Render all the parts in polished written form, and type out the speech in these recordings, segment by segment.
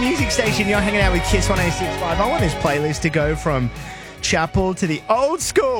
music station. You're hanging out with Kiss 106.5. I want this playlist to go from Chapel to the old school.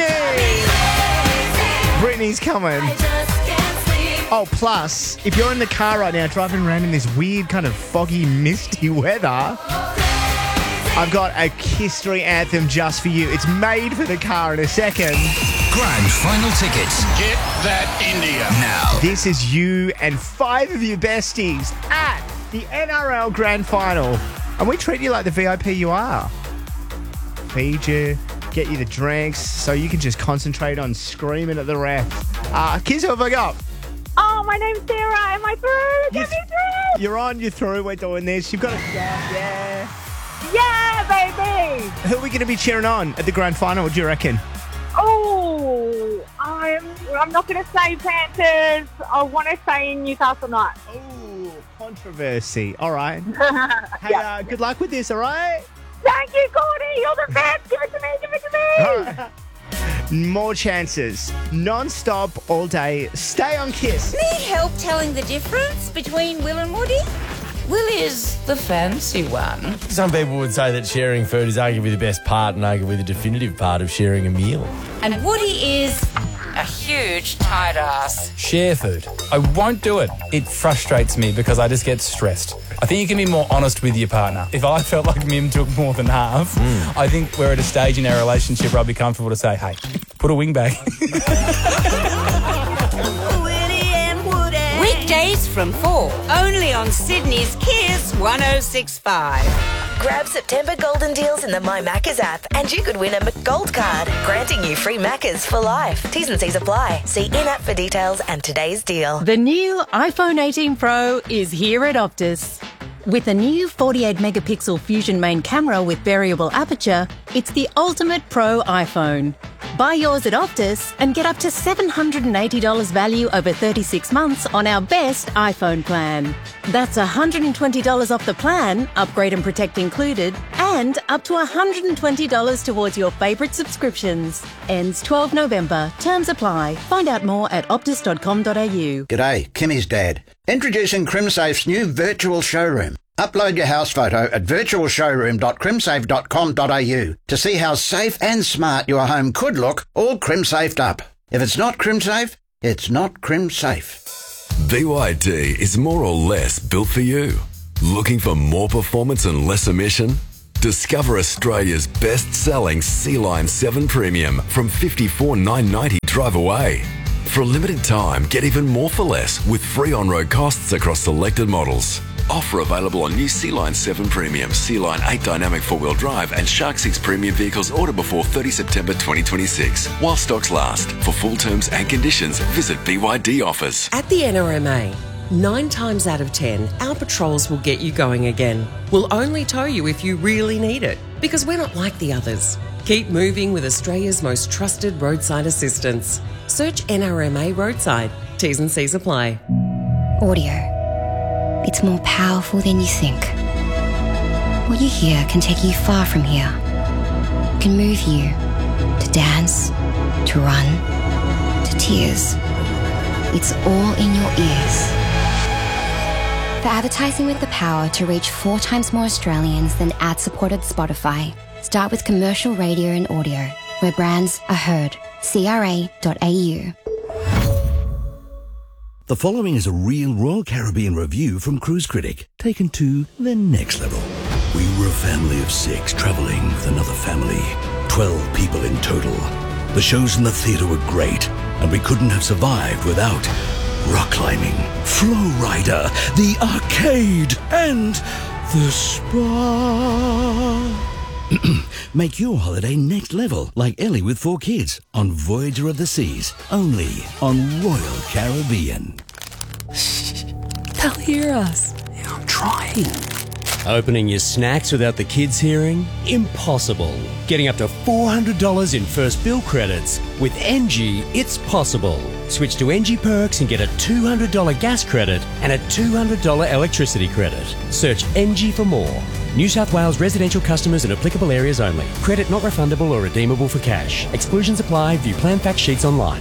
Britney's coming. Oh, plus, if you're in the car right now driving around in this weird kind of foggy, misty weather, I've got a Kisstory anthem just for you. It's made for the car in a second. Grand final tickets. Get that India. Now. This is you and 5 of your besties at the NRL Grand Final. And we treat you like the VIP you are. Feed you, get you the drinks, so you can just concentrate on screaming at the ref. Kids, who have I got? Oh, my name's Sarah. Am I through? Get me through. You're on, you're through, we're doing this. You've got a shout, yeah. Yeah, baby. Who are we going to be cheering on at the Grand Final, what do you reckon? Oh, I'm not going to say Panthers. I want to say Newcastle Knights. Oh, controversy. All right. Hey, Yeah. good luck with this, all right? Thank you, Cordy. You're the best. Give it to me. Give it to me. All right. More chances. Non-stop, all day. Stay on Kiss. Need help telling the difference between Will and Woody? Will is the fancy one. Some people would say that sharing food is arguably the best part and arguably the definitive part of sharing a meal. And Woody is a huge tight ass. Share food. I won't do it. It frustrates me because I just get stressed. I think you can be more honest with your partner. If I felt like Mim took more than half, I think we're at a stage in our relationship where I'd be comfortable to say, hey, put a wing back. Weekdays from 4, only on Sydney's Kiss 106.5. Grab September golden deals in the My Maccas app and you could win a McGold card, granting you free Maccas for life. T's and C's apply. See in-app for details and today's deal. The new iPhone 18 Pro is here at Optus. With a new 48-megapixel Fusion main camera with variable aperture, it's the ultimate pro iPhone. Buy yours at Optus and get up to $780 value over 36 months on our best iPhone plan. That's $120 off the plan, upgrade and protect included, and up to $120 towards your favourite subscriptions. Ends 12 November. Terms apply. Find out more at optus.com.au. G'day, Kimmy's dad. Introducing CrimSafe's new virtual showroom. Upload your house photo at virtualshowroom.crimsafe.com.au to see how safe and smart your home could look, all crim-safed up. If it's not crim-safe, it's not crim-safe. BYD is more or less built for you. Looking for more performance and less emission? Discover Australia's best-selling Sea-Line 7 Premium from $54,990 drive away. For a limited time, get even more for less with free on-road costs across selected models. Offer available on new Sea-Line 7 Premium, Sea-Line 8 Dynamic 4-wheel drive and Shark 6 Premium vehicles order before 30 September 2026. While stocks last. For full terms and conditions, visit BYD Offers. At the NRMA, 9 times out of 10, our patrols will get you going again. We'll only tow you if you really need it, because we're not like the others. Keep moving with Australia's most trusted roadside assistance. Search NRMA Roadside. T's and C's apply. Audio. It's more powerful than you think. What you hear can take you far from here. It can move you to dance, to run, to tears. It's all in your ears. For advertising with the power to reach 4 times more Australians than ad-supported Spotify, start with commercial radio and audio, where brands are heard. CRA.au. The following is a real Royal Caribbean review from Cruise Critic, taken to the next level. We were a family of 6 travelling with another family, 12 people in total. The shows in the theatre were great, and we couldn't have survived without rock climbing, Flow Rider, the arcade, and the spa. Make your holiday next level, like Ellie with 4 kids, on Voyager of the Seas, only on Royal Caribbean. They'll hear us. I'm trying. Opening your snacks without the kids hearing? Impossible. Getting up to $400 in first bill credits. With NG, it's possible. Switch to NG Perks and get a $200 gas credit and a $200 electricity credit. Search NG for more. New South Wales residential customers in applicable areas only. Credit not refundable or redeemable for cash. Exclusions apply. View plan fact sheets online.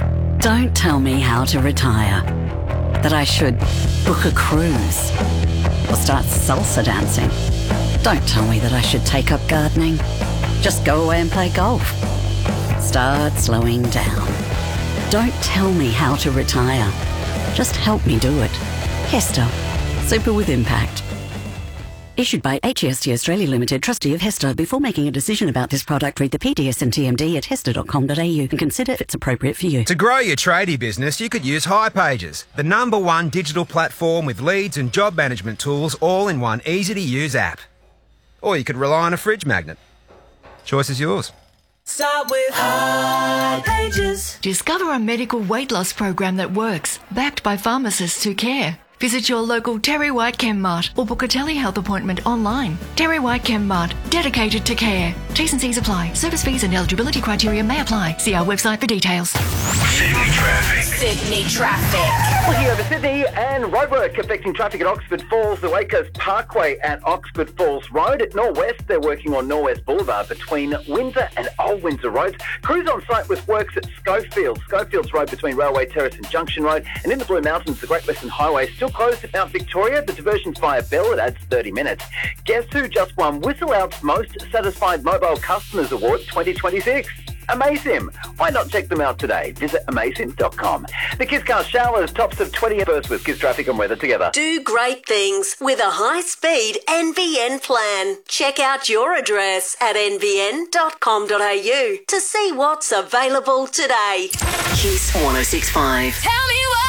Don't tell me how to retire. That I should book a cruise. or start salsa dancing. Don't tell me that I should take up gardening. Just go away and play golf. Start slowing down. Don't tell me how to retire. Just help me do it. Hester. Super with impact. Issued by HEST Australia Limited, trustee of Hester. Before making a decision about this product, read the PDS and TMD at hester.com.au and consider if it's appropriate for you. To grow your tradie business, you could use hipages, the #1 digital platform with leads and job management tools all in one easy-to-use app. Or you could rely on a fridge magnet. Choice is yours. Start with hipages. Discover a medical weight loss program that works, backed by pharmacists who care. Visit your local Terry White Chemmart or book a telehealth appointment online. Terry White Chemmart, dedicated to care. T's and C's apply. Service fees and eligibility criteria may apply. See our website for details. Sydney traffic. Sydney traffic. Looking over Sydney and roadwork affecting traffic at Oxford Falls, the Waitrose Parkway at Oxford Falls Road. At Norwest, they're working on Norwest Boulevard between Windsor and Old Windsor Roads. Crews on site with works at Schofields Road between Railway Terrace and Junction Road. And in the Blue Mountains, the Great Western Highway is still closed at Mount Victoria. The diversion's via Bell. It adds 30 minutes. Guess who just won Whistle Out's Most Satisfied Mobile Customers Award 2026? Amasim. Why not check them out today? Visit amasim.com. The Kiss Car Showers, tops of 20 first with Kiss Traffic and Weather together. Do great things with a high-speed NBN plan. Check out your address at nbn.com.au to see what's available today. Kiss 106.5. Tell me what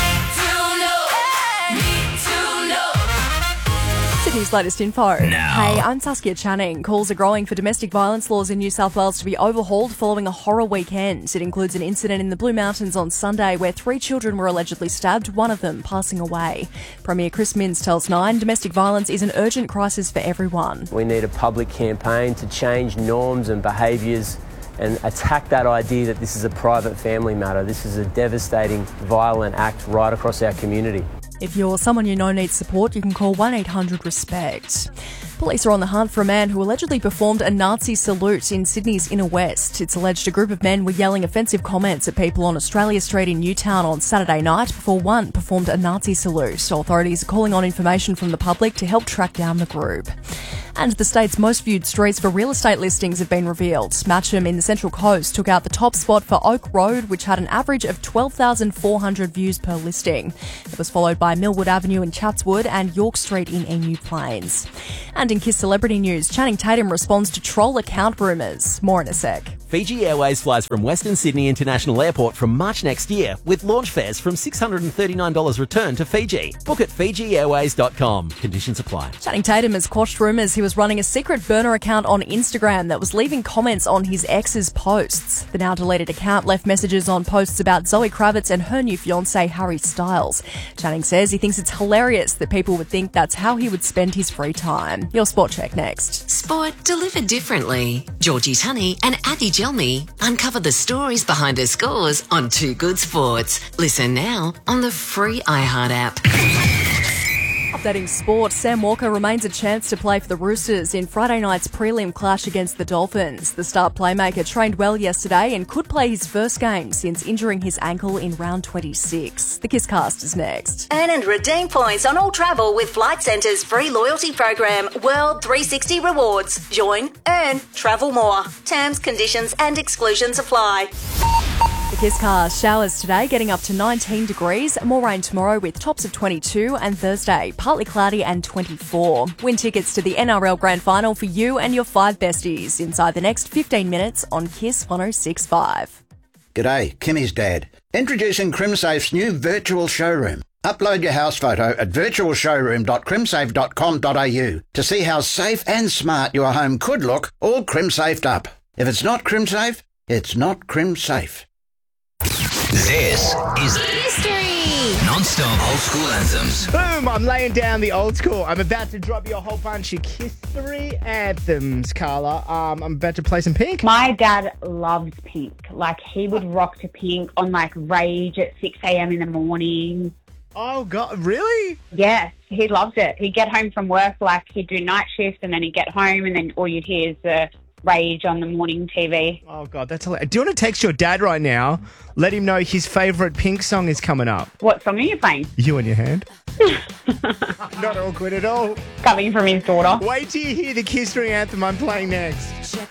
Sydney's latest info. Hey, I'm Saskia Channing. Calls are growing for domestic violence laws in New South Wales to be overhauled following a horror weekend. It includes an incident in the Blue Mountains on Sunday where 3 children were allegedly stabbed, one of them passing away. Premier Chris Minns tells Nine domestic violence is an urgent crisis for everyone. We need a public campaign to change norms and behaviours and attack that idea that this is a private family matter. This is a devastating, violent act right across our community. If you're someone you know needs support, you can call 1-800-RESPECT. Police are on the hunt for a man who allegedly performed a Nazi salute in Sydney's inner west. It's alleged a group of men were yelling offensive comments at people on Australia Street in Newtown on Saturday night before one performed a Nazi salute. Authorities are calling on information from the public to help track down the group. And the state's most viewed streets for real estate listings have been revealed. Matcham in the Central Coast took out the top spot for Oak Road, which had an average of 12,400 views per listing. It was followed by Millwood Avenue in Chatswood and York Street in Emu Plains. And in Kiss Celebrity News, Channing Tatum responds to troll account rumours. More in a sec. Fiji Airways flies from Western Sydney International Airport from March next year with launch fares from $639 return to Fiji. Book at FijiAirways.com. Conditions apply. Channing Tatum has quashed rumours he was running a secret burner account on Instagram that was leaving comments on his ex's posts. The now deleted account left messages on posts about Zoe Kravitz and her new fiancé Harry Styles. Channing says he thinks it's hilarious that people would think that's how he would spend his free time. Your Sport Check next. Sport delivered differently. Georgie Tunney and Addy Jelmy uncover the stories behind the scores on Too Good Sports. Listen now on the free iHeart app. Updating sport, Sam Walker remains a chance to play for the Roosters in Friday night's prelim clash against the Dolphins. The star playmaker trained well yesterday and could play his first game since injuring his ankle in round 26. The Kisscast is next. Earn and redeem points on all travel with Flight Centre's free loyalty program, World 360 Rewards. Join, earn, travel more. Terms, conditions and exclusions apply. The Kisscast, showers today getting up to 19 degrees, more rain tomorrow with tops of 22 and Thursday partly cloudy and 24. Win tickets to the NRL Grand Final for you and your 5 besties inside the next 15 minutes on Kiss 106.5. G'day, Kimmy's dad. Introducing CrimSafe's new virtual showroom. Upload your house photo at virtualshowroom.crimsafe.com.au to see how safe and smart your home could look, all CrimSafed up. If it's not CrimSafe, it's not CrimSafe. This is history. Non-stop old school anthems. Boom! I'm laying down the old school. I'm about to drop you a whole bunch of Kiss-3 anthems, Carla. I'm about to play some Pink. My dad loves Pink. Like, he would rock to Pink on, like, Rage at 6 a.m. in the morning. Oh, God, really? Yes, he loved it. He'd get home from work, like, he'd do night shift, and then he'd get home, and then all you'd hear is the Rage on the morning TV. Oh, God, that's hilarious. Do you want to text your dad right now? Let him know his favourite Pink song is coming up. What song are you playing? You in your hand. Not awkward at all. Coming from his daughter. Wait till you hear the Kiss Ring anthem I'm playing next. Check